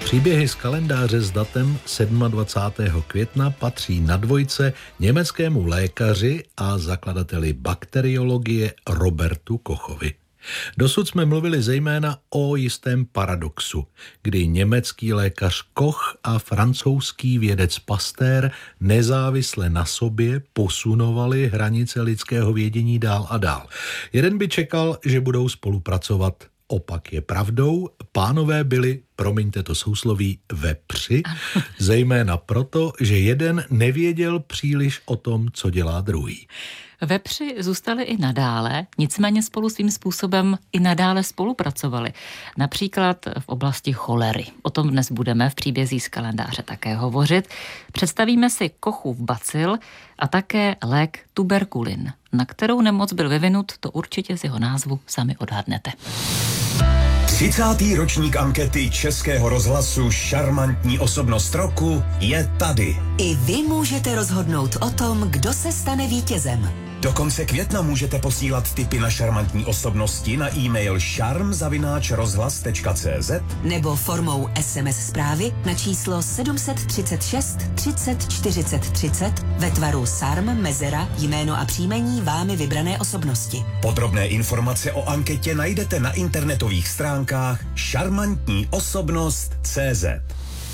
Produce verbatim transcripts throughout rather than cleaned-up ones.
Příběhy z kalendáře s datem dvacátého sedmého května patří na Dvojce německému lékaři a zakladateli bakteriologie Robertu Kochovi. Dosud jsme mluvili zejména o jistém paradoxu, kdy německý lékař Koch a francouzský vědec Pasteur nezávisle na sobě posunovali hranice lidského vědění dál a dál. Jeden by čekal, že budou spolupracovat. Opak je pravdou, pánové byli, promiňte to sousloví, vepři, zejména proto, že jeden nevěděl příliš o tom, co dělá druhý. Vepři zůstali i nadále, nicméně spolu svým způsobem i nadále spolupracovali. Například v oblasti cholery. O tom dnes budeme v příbězích z kalendáře také hovořit. Představíme si Kochův bacil a také lék tuberkulin. Na kterou nemoc byl vyvinut, to určitě z jeho názvu sami odhadnete. třicátý ročník ankety Českého rozhlasu Šarmantní osobnost roku je tady. I vy můžete rozhodnout o tom, kdo se stane vítězem. Do konce května můžete posílat tipy na šarmantní osobnosti na e-mail šarm zavináč rozhlas tečka cé zet nebo formou es em es zprávy na číslo sedm set třicet šest třicet čtyřicet třicet ve tvaru sarm, mezera, jméno a příjmení vámi vybrané osobnosti. Podrobné informace o anketě najdete na internetových stránkách šarmantní osobnost tečka cé zet.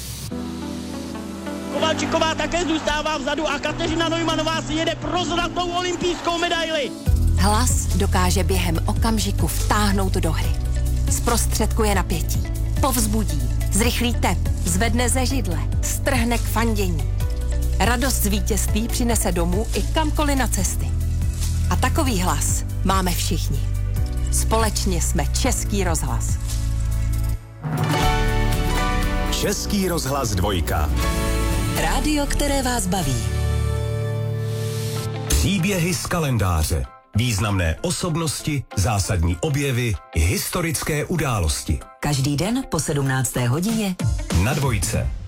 Kovalčiková také zůstává vzadu a Kateřina Neumannová si jede pro zlatou olympijskou medaili. Hlas dokáže během okamžiku vtáhnout do hry. Zprostředkuje napětí, povzbudí, zrychlí tep, zvedne ze židle, strhne k fandění. Radost z vítězství přinese domů i kamkoliv na cesty. A takový hlas máme všichni. Společně jsme Český rozhlas. Český rozhlas dvojka. Rádio, které vás baví. Příběhy z kalendáře. Významné osobnosti, zásadní objevy, historické události. Každý den po sedmnácté hodině na Dvojce.